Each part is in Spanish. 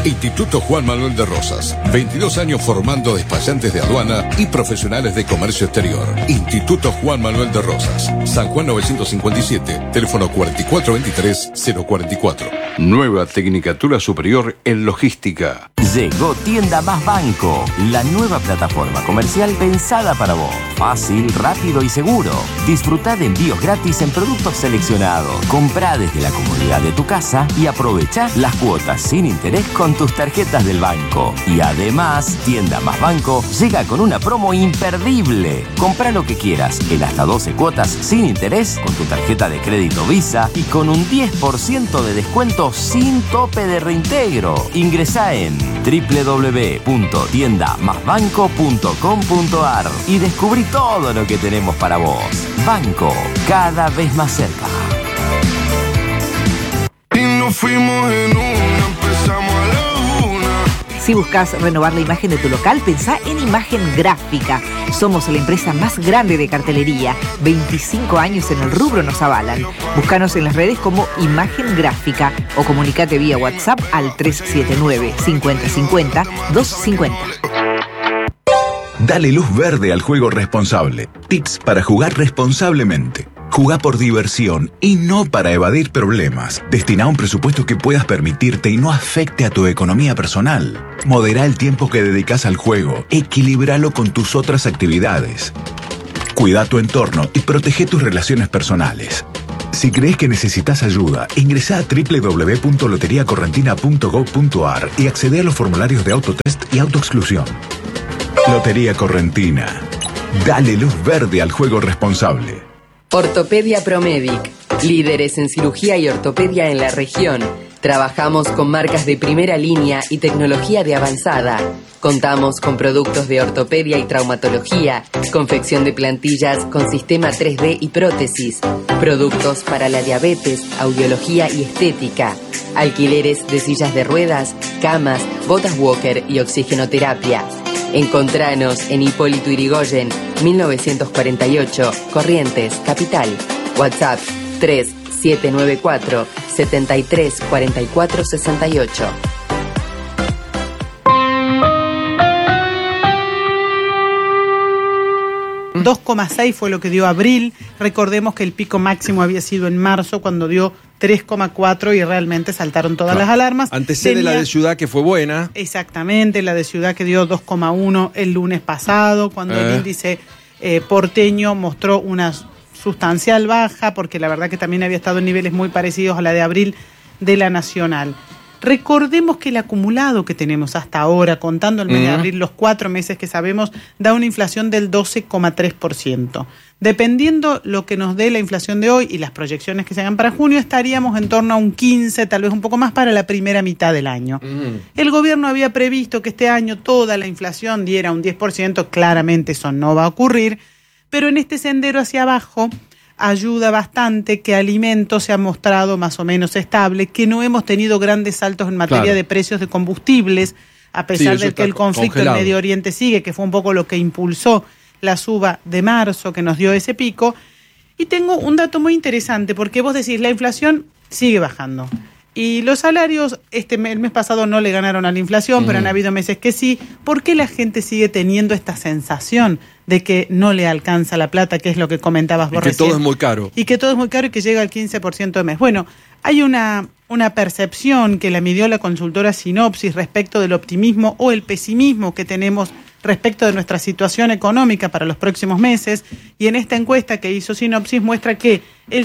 Instituto Juan Manuel de Rosas. 22 años formando despachantes de aduana y profesionales de comercio exterior. Instituto Juan Manuel de Rosas. San Juan 957, teléfono 4423-044. Nueva Tecnicatura Superior en Logística. Llegó Tienda Más Banco, la nueva plataforma comercial pensada para vos. Fácil, rápido y seguro. Disfrutá de envíos gratis en productos seleccionados. Comprá desde la comodidad de tu casa y aprovechá las cuotas sin interés con tus tarjetas del banco. Y además, Tienda Más Banco llega con una promo imperdible. Comprá lo que quieras en hasta 12 cuotas sin interés con tu tarjeta de crédito Visa y con un 10% de descuento sin tope de reintegro. Ingresá en www.tiendamasbanco.com.ar y descubrí todo lo que tenemos para vos. Banco, cada vez más cerca. Y nos fuimos en una, empezamos a la una. Si buscas renovar la imagen de tu local, pensá en Imagen Gráfica. Somos la empresa más grande de cartelería. 25 años en el rubro nos avalan. Búscanos en las redes como Imagen Gráfica o comunicate vía WhatsApp al 379-5050-250. Dale luz verde al juego responsable. Tips para jugar responsablemente. Jugá por diversión y no para evadir problemas. Destina un presupuesto que puedas permitirte y no afecte a tu economía personal. Moderá el tiempo que dedicas al juego. Equilíbralo con tus otras actividades. Cuida tu entorno y protege tus relaciones personales. Si crees que necesitas ayuda, ingresá a www.loteriacorrentina.gov.ar y accede a los formularios de autotest y autoexclusión. Lotería Correntina. Dale luz verde al juego responsable. Ortopedia Promedic, líderes en cirugía y ortopedia en la región. Trabajamos con marcas de primera línea y tecnología de avanzada. Contamos con productos de ortopedia y traumatología, confección de plantillas con sistema 3D y prótesis, productos para la diabetes, audiología y estética, alquileres de sillas de ruedas, camas, botas walker y oxigenoterapia. Encontranos en Hipólito Yrigoyen, 1948, Corrientes, Capital. WhatsApp 3794 73 44 68. Mm. 2,6 fue lo que dio abril. Recordemos que el pico máximo había sido en marzo, cuando dio 3,4 y realmente saltaron todas las alarmas. Antecede la de Ciudad, que fue buena. Exactamente, la de Ciudad que dio 2,1 el lunes pasado, cuando el índice porteño mostró una sustancial baja, porque la verdad que también había estado en niveles muy parecidos a la de abril de la nacional. Recordemos que el acumulado que tenemos hasta ahora, contando el mes de abril, los 4 meses que sabemos, da una inflación del 12,3%. Dependiendo lo que nos dé la inflación de hoy y las proyecciones que se hagan para junio, estaríamos en torno a un 15, tal vez un poco más para la primera mitad del año. El gobierno había previsto que este año toda la inflación diera un 10%, claramente eso no va a ocurrir, pero en este sendero hacia abajo ayuda bastante que alimentos se ha mostrado más o menos estable, que no hemos tenido grandes saltos en materia de precios de combustibles, a pesar de que el conflicto en Medio Oriente sigue, que fue un poco lo que impulsó la suba de marzo, que nos dio ese pico. Y tengo un dato muy interesante, porque vos decís, la inflación sigue bajando. Y los salarios, el mes pasado no le ganaron a la inflación, pero han habido meses que sí. ¿Por qué la gente sigue teniendo esta sensación de que no le alcanza la plata, que es lo que comentabas vos recién? Y que todo es muy caro. Y que todo es muy caro y que llega al 15% de mes. Bueno, hay una percepción que la midió la consultora Sinopsis respecto del optimismo o el pesimismo que tenemos respecto de nuestra situación económica para los próximos meses, y en esta encuesta que hizo Sinopsis muestra que el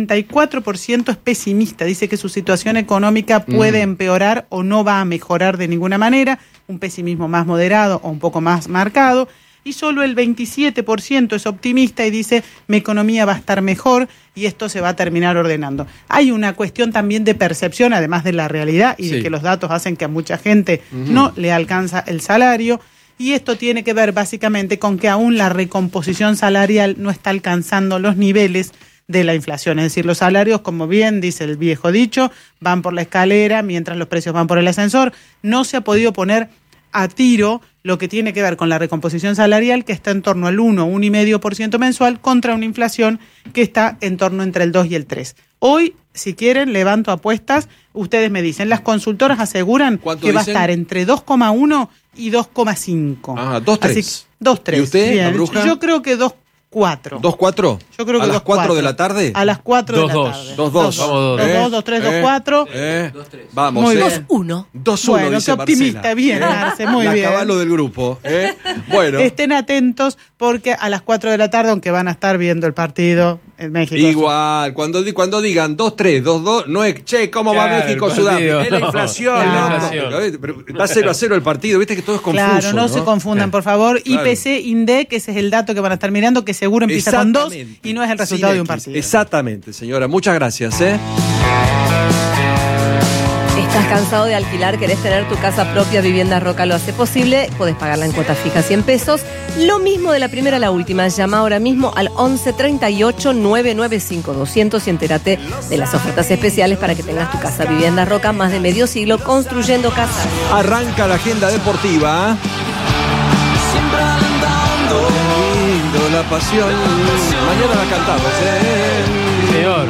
54% es pesimista, dice que su situación económica puede empeorar o no va a mejorar de ninguna manera, un pesimismo más moderado o un poco más marcado, y solo el 27% es optimista y dice mi economía va a estar mejor y esto se va a terminar ordenando. Hay una cuestión también de percepción, además de la realidad, y de que los datos hacen que a mucha gente no le alcanza el salario. Y esto tiene que ver básicamente con que aún la recomposición salarial no está alcanzando los niveles de la inflación. Es decir, los salarios, como bien dice el viejo dicho, van por la escalera mientras los precios van por el ascensor. No se ha podido poner a tiro lo que tiene que ver con la recomposición salarial, que está en torno al 1,5% mensual, contra una inflación que está en torno entre el 2 y el 3. Hoy, si quieren, levanto apuestas. Ustedes me dicen, las consultoras aseguran que va a estar entre 2,1 y 2,5. Ah, 2,3. 2,3. ¿Y usted, bien. la bruja? Yo creo que 2,4. ¿2,4? Yo creo que ¿A las 4 de la tarde? A las 4 de la tarde. 2,2. Vamos, 2,2, 2,3, 2,4. 2,3. Vamos, Muy bien. 2,1. 2,1, Bueno, dice qué optimista, Marcela. bien, Marce, muy bien. La caballo del grupo. Bueno. Estén atentos porque a las 4 de la tarde, aunque van a estar viendo el partido en México. Igual, cuando digan 2-3, 2-2, no es, che, ¿cómo va el México, partido? Sudáfrica? Es la inflación, Claro. loco. Pero va 0-0 el partido, viste que todo es confuso. Claro, no se confundan, por favor. Claro. IPC, INDEC, ese es el dato que van a estar mirando, que seguro empieza con 2 y no es el resultado Sin de un X. partido. Exactamente, señora. Muchas gracias. ¿Estás cansado de alquilar? ¿Querés tener tu casa propia? Vivienda Roca lo hace posible. Podés pagarla en cuotas fijas 100 pesos. Lo mismo de la primera a la última. Llama ahora mismo al 11 38 995 200 y entérate de las ofertas especiales para que tengas tu casa. Vivienda Roca, más de medio siglo construyendo casas. Arranca la agenda deportiva. Lindo, la pasión. Mañana la cantamos, Señor.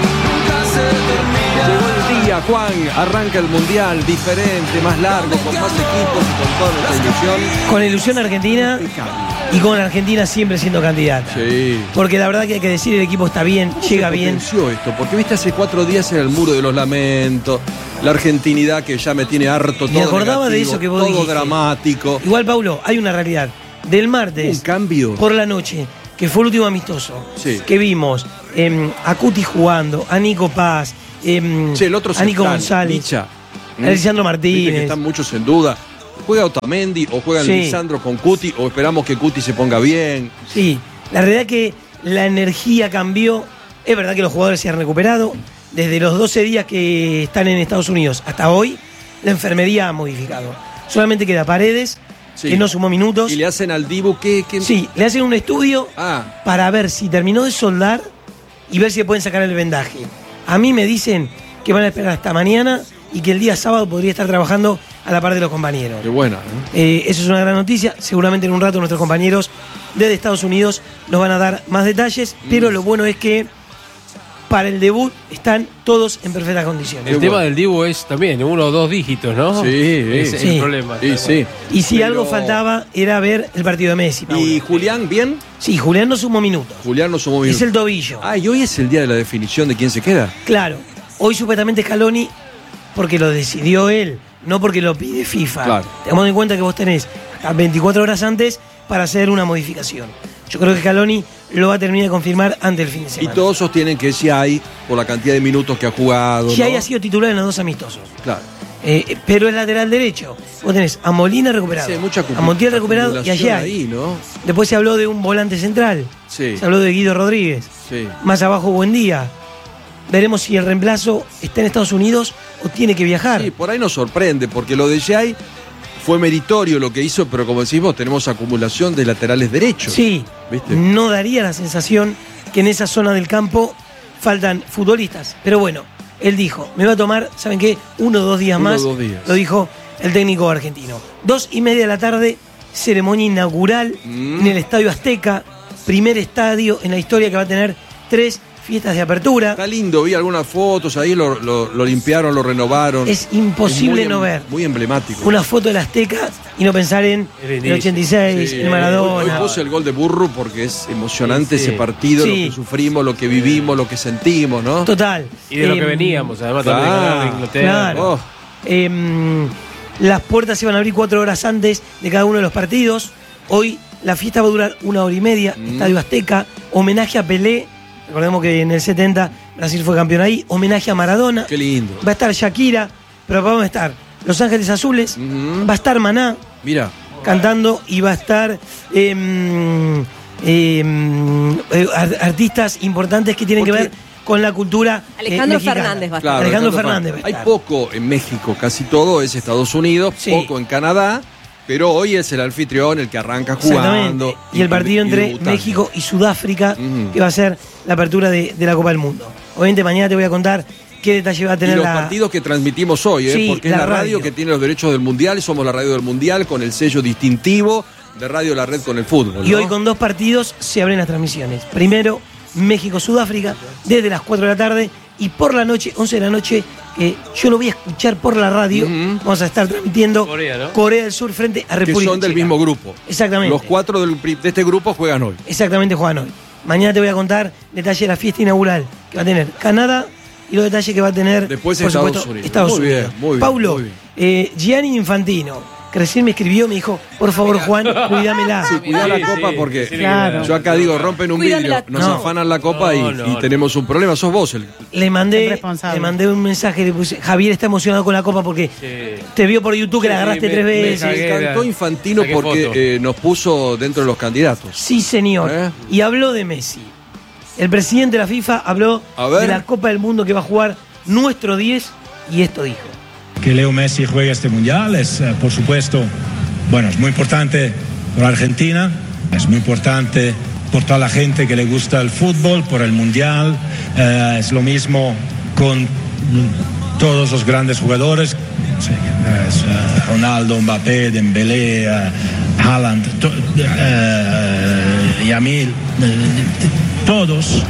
Llegó el día, Juan. Arranca el mundial diferente, más largo, con más equipos y con toda nuestra ilusión. Con ilusión argentina y con Argentina siempre siendo candidata. Sí. Porque la verdad que hay que decir, el equipo está bien, llega bien. Potenció esto, porque viste hace 4 días era el muro de los lamentos, la argentinidad que ya me tiene harto, todo Me acordaba negativo, de eso que vos todo dijiste. dramático. Igual, Paulo, hay una realidad. Del martes Un cambio. por la noche, que fue el último amistoso, Sí. que vimos a Cuti jugando, a Nico Paz, Sí, el otro a Nico central, González, Micha. a Lisandro Viste Martínez. que están muchos en duda. ¿Juega Otamendi o juega Sí. Lisandro con Cuti o esperamos que Cuti se ponga bien? Sí, la realidad es que la energía cambió. Es verdad que los jugadores se han recuperado. Desde los 12 días que están en Estados Unidos hasta hoy, la enfermería ha modificado. Solamente queda Paredes, Sí. que no sumó minutos. Y le hacen al Dibu que... Sí, le hacen un estudio Ah, para ver si terminó de soldar y ver si le pueden sacar el vendaje. A mí me dicen que van a esperar hasta mañana y que el día sábado podría estar trabajando a la par de los compañeros. qué buena. Eso es una gran noticia. Seguramente en un rato nuestros compañeros desde Estados Unidos nos van a dar más detalles, pero lo bueno es que para el debut están todos en perfectas condiciones. El tema del Dibu es también 1 o 2 dígitos, ¿no? Sí, Ese es sí. el problema. Sí, sí. Y si Pero- algo faltaba era ver el partido de Messi. Paulo. ¿Y Julián bien? Sí, Julián no sumó minutos. Julián no sumó bien. Es el tobillo. Ah, y hoy es el día de la definición de quién se queda. Claro, hoy supuestamente Scaloni, porque lo decidió él, no porque lo pide FIFA. Claro. Tengamos en cuenta que vos tenés hasta 24 horas antes para hacer una modificación. Yo creo que Scaloni lo va a terminar de confirmar antes del fin de Y semana. todos sostienen que sí hay, por la cantidad de minutos que ha jugado. Si ¿no? haya sido titular en los 2 amistosos. Claro. Pero es lateral derecho. Vos tenés a Molina recuperado, Sí, hay mucha a Montiel recuperado y a acumulación Yay. ahí, ¿no? Después se habló de un volante central. Sí. Se habló de Guido Rodríguez. Sí. Más abajo, Buendía. Veremos si el reemplazo está en Estados Unidos o tiene que viajar. Sí, por ahí nos sorprende, porque lo de Jay fue meritorio lo que hizo, pero como decís vos, tenemos acumulación de laterales derechos. Sí, ¿Viste? no daría la sensación que en esa zona del campo faltan futbolistas. Pero bueno, él dijo, me va a tomar, ¿saben qué? 1 o 2 días 1 o más. 2 días. Lo dijo el técnico argentino. 2:30 de la tarde, ceremonia inaugural en el Estadio Azteca. Primer estadio en la historia que va a tener 3 fiestas de apertura. Está lindo, vi algunas fotos, ahí lo limpiaron, lo renovaron. Es imposible muy no ver Muy emblemático. una foto del Azteca y no pensar en el 86, Sí, el Maradona. Hoy puse el gol de Burro porque es emocionante Sí, sí. ese partido, Sí. lo que sufrimos, lo que vivimos, lo que sentimos, ¿no? Total. Y de lo que veníamos, además también de ganar de Inglaterra. Claro. Oh, Las puertas se van a abrir 4 horas antes de cada uno de los partidos. Hoy la fiesta va a durar 1 hora y media. Estadio Azteca, homenaje a Pelé. Recordemos que en el 70 Brasil fue campeón ahí. Homenaje a Maradona. qué lindo. Va a estar Shakira, pero van a estar Los Ángeles Azules. Ujú. Va a estar Maná Mira, cantando y va a estar artistas importantes que tienen que Porque- ver con la cultura Alejandro mexicana. Fernández va a estar. claro. Alejandro Fernández va a Hay estar. poco en México, casi todo es Estados Unidos, Sí. poco en Canadá, pero hoy es el anfitrión el que arranca Exactamente. jugando. Y el partido entre debutando. México y Sudáfrica, Ujú. que va a ser la apertura de la Copa del Mundo. Obviamente mañana te voy a contar qué detalle va a Y tener los partidos que transmitimos hoy, Sí, porque es la radio que tiene los derechos del Mundial, somos la radio del Mundial con el sello distintivo de Radio La Red con el fútbol. Y ¿no? hoy con 2 partidos se abren las transmisiones. Primero, México-Sudáfrica, desde las 4 de la tarde. Y por la noche, 11 de la noche, que yo lo voy a escuchar por la radio. Vamos a estar transmitiendo Corea del Sur frente a República Que son del Checa. mismo grupo. Exactamente. Los 4 de este grupo juegan hoy. Exactamente, juegan hoy. Mañana te voy a contar detalles de la fiesta inaugural que va a tener Canadá y los detalles que va a tener, Después por Estados supuesto, Unidos. Estados Muy bien, Unidos. muy bien, Paulo, muy bien. Gianni Infantino, que recién me escribió, me dijo, por favor, Juan, cuidámela. Sí, cuidá la copa porque Claro. yo acá digo, rompen un Cuídamela. vidrio, nos No. afanan la copa y tenemos un problema. Sos vos el... Le mandé un mensaje, le puse, Javier está emocionado con la copa porque te vio por YouTube que la agarraste 3 veces. Me encantó Infantino saqué porque nos puso dentro de los candidatos. Sí, señor. Y habló de Messi. El presidente de la FIFA habló de la Copa del Mundo que va a jugar nuestro 10 y esto dijo. Que Leo Messi juegue este mundial es, por supuesto, bueno, es muy importante por Argentina, es muy importante por toda la gente que le gusta el fútbol, por el mundial, es lo mismo con todos los grandes jugadores, sí, Ronaldo, Mbappé, Dembélé, Haaland, Yamil, todos.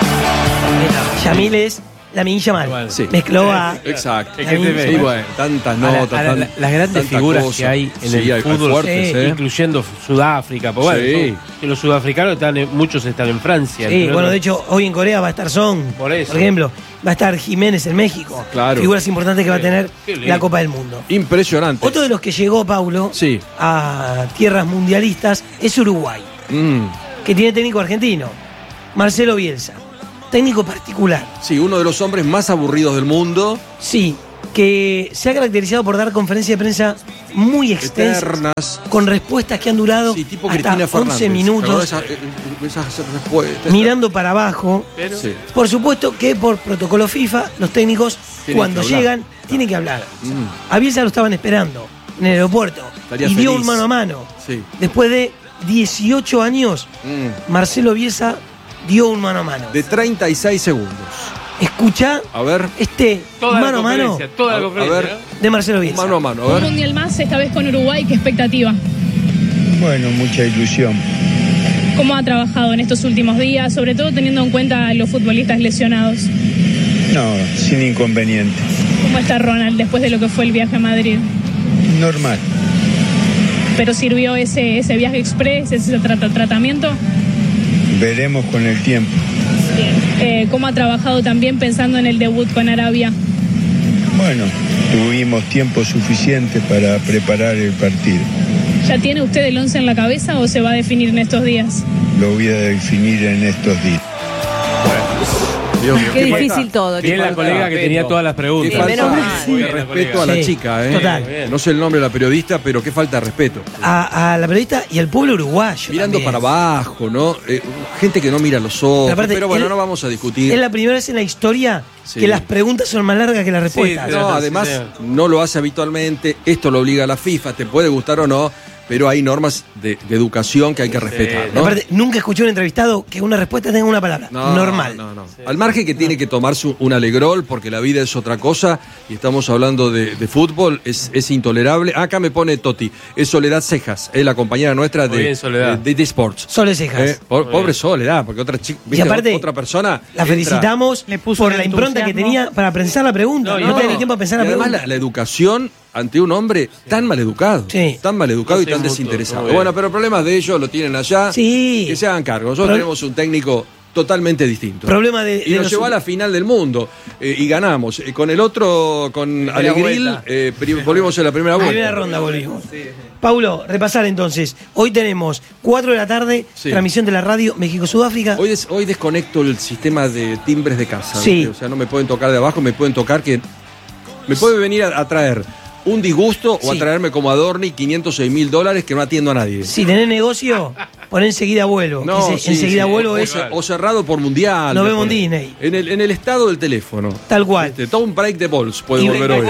Yamil es Lamine Yamal. Sí. Mezcló a... Exacto. Lamine Sí, Yamal. bueno, tantas notas. Las grandes tanta figuras cosa. que hay en Sí, el hay fútbol, fuertes, incluyendo Sudáfrica. Pues bueno, Sí. que los sudafricanos muchos están en Francia. Sí, entre bueno, otros. de hecho, hoy en Corea va a estar Son, por ejemplo. Va a estar Jiménez en México. Claro. Figuras importantes que va a tener Qué lindo. la Copa del Mundo. Impresionante. Otro de los que llegó, Paulo, a tierras mundialistas es Uruguay, que tiene técnico argentino, Marcelo Bielsa. Técnico particular. Sí, uno de los hombres más aburridos del mundo. Sí, que se ha caracterizado por dar conferencias de prensa muy extensas, Eternas. con respuestas que han durado Tipo hasta Cristina 11 Fernández. minutos, Esas respuestas. mirando para abajo. Sí. Por supuesto que por protocolo FIFA, los técnicos, Tienen cuando que hablar. llegan, tienen que hablar. A Bielsa lo estaban esperando en el aeropuerto Estaría y dio feliz. un mano a mano. Sí. Después de 18 años, Marcelo Bielsa dio un mano a mano. De 36 segundos. Escucha A ver. Toda la mano a mano conferencia, toda la conferencia, A ver. de Marcelo Bielsa. Mano a mano, a Un ver. mundial más, esta vez con Uruguay, ¿qué expectativa? Bueno, mucha ilusión. ¿Cómo ha trabajado en estos últimos días, sobre todo teniendo en cuenta a los futbolistas lesionados? No, sin inconveniente. ¿Cómo está Ronald después de lo que fue el viaje a Madrid? Normal. ¿Pero sirvió ese viaje express, ese tratamiento? Veremos con el tiempo. ¿Cómo ha trabajado también pensando en el debut con Arabia? Bueno, tuvimos tiempo suficiente para preparar el partido. ¿Ya tiene usted el 11 en la cabeza o se va a definir en estos días? Lo voy a definir en estos días. Dios mío, Qué falta- difícil todo, Bien la chicos. colega que tenía todas las preguntas. Qué falta menos mal. de respeto a la Sí, chica, total. No sé el nombre de la periodista, pero qué falta de respeto. A la periodista y al pueblo uruguayo. Mirando también. para abajo, ¿no? Gente que no mira los ojos. Pero aparte, Pero bueno, él- no vamos a discutir. Es la primera vez en la historia Sí. que las preguntas son más largas que las respuestas. No, además no lo hace habitualmente, esto lo obliga a la FIFA, te puede gustar o no, pero hay normas de educación que hay que respetar, ¿no? Aparte, nunca escuché un entrevistado que una respuesta tenga una palabra. Normal. No. Al margen que tiene que tomarse un alegrol, porque la vida es otra cosa, y estamos hablando de fútbol, es intolerable. Acá me pone Toti, es Soledad Cejas, es la compañera nuestra Muy bien, Soledad. de Sports. Sole Cejas. Pobre Soledad, porque otra chica, Y aparte, otra persona. la entra- felicitamos puso por un la impronta que entusiasmo. tenía para pensar la pregunta. No, tenía tiempo para pensar la además pregunta. la educación ante un hombre tan maleducado. Tan maleducado y Sí, tan mutuo, desinteresado. muy bien. Bueno, pero problemas de ellos lo tienen allá. Sí. Que se hagan cargo. Nosotros tenemos un técnico totalmente distinto. Problema de y nos los- llevó a la final del mundo y ganamos. Con el otro, con Alegril, volvimos en la primera vuelta. Primera ronda volvimos. Paulo, repasar entonces. Hoy tenemos 4 de la tarde, Sí. transmisión de la radio México-Sudáfrica. Hoy desconecto el sistema de timbres de casa. Sí. ¿viste? O sea, no me pueden tocar de abajo, me pueden tocar que. Me puede venir a traer un disgusto o a Sí. traerme como Adorni $506.000 que no atiendo a nadie. Si tenés negocio, Poné enseguida vuelvo. Enseguida vuelvo es. O cerrado por mundial. Nos vemos en Disney. En el estado del teléfono. Tal cual. Todo un break de balls puede volver hoy.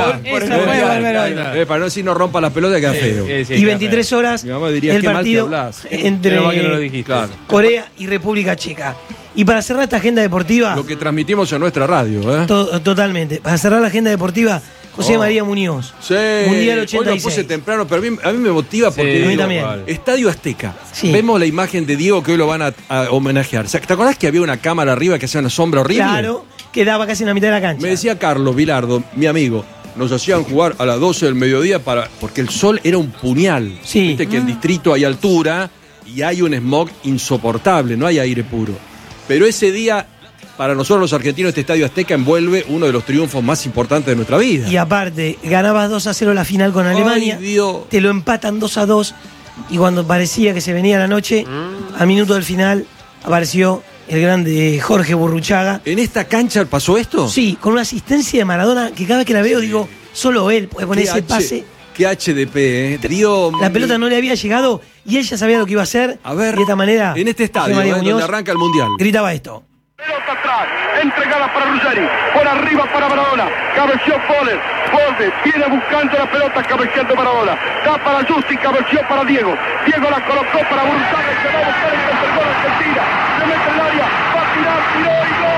Para no decir no rompa la pelota, queda feo. Y 23 horas Mi mamá diría, el qué mal que partido hablás. entre Claro. Corea y República Checa. Y para cerrar esta agenda deportiva. Lo que transmitimos en nuestra radio, ¿eh? Totalmente. Para cerrar la agenda deportiva, José María Muñoz. Sí. Mundial Hoy 86. lo puse temprano, pero a mí me motiva porque. Sí, a mí digo, también. Estadio Azteca. Sí. Vemos la imagen de Diego que hoy lo van a homenajear. O sea, ¿te acordás que había una cámara arriba que hacía una sombra horrible? Claro, quedaba casi en la mitad de la cancha. Me decía Carlos Vilardo, mi amigo, nos hacían jugar a las 12 del mediodía porque el sol era un puñal. Sí. Viste que en distrito hay altura y hay un smog insoportable, no hay aire puro. Pero ese día, para nosotros los argentinos, este Estadio Azteca envuelve uno de los triunfos más importantes de nuestra vida. Y aparte, ganabas 2-0 la final con Alemania, te lo empatan 2-2 y cuando parecía que se venía la noche, a minuto del final apareció el grande Jorge Burruchaga. ¿En esta cancha pasó esto? Sí, con una asistencia de Maradona que cada vez que la veo digo, solo él puede poner ese pase. Qué HDP, ¿eh? La pelota no le había llegado y él ya sabía lo que iba a hacer. A ver, y de esta manera, en este estadio, José María donde Muñoz arranca el Mundial, gritaba esto. Pelota atrás, entregada para Ruggeri, por arriba para Maradona, cabeció Fole, viene buscando la pelota, cabeceando Maradona, da para Justi, cabeció para Diego la colocó para Burruchaga, que va a buscar el tercer gol Argentina, se mete en el área, va a tirar, tiró y gol.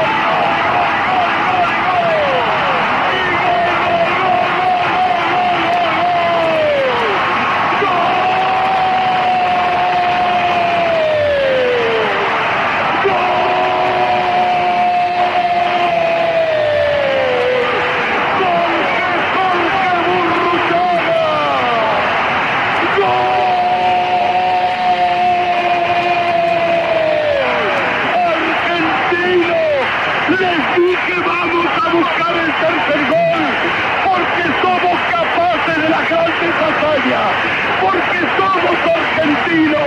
Porque somos argentinos